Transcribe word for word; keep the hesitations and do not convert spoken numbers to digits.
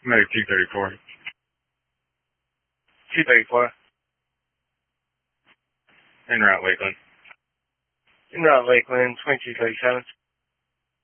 Medic two thirty-four. two thirty-four. En route, Lakeland. En route, Lakeland, twenty-two thirty-seven.